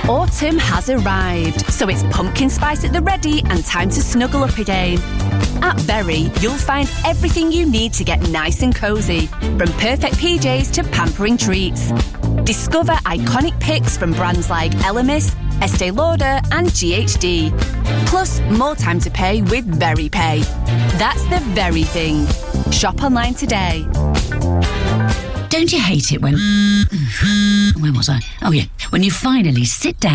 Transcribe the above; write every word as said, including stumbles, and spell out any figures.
Autumn has arrived, so it's pumpkin spice at the ready and time to snuggle up again. At Berry, you'll find everything you need to get nice and cosy, from perfect P Js to pampering treats. Discover iconic picks from brands like Elemis, Estee Lauder and G H D. Plus, more time to pay with Very Pay. That's the very thing. Shop online today. Don't you hate it when... Where was I? Oh, yeah. When you finally sit down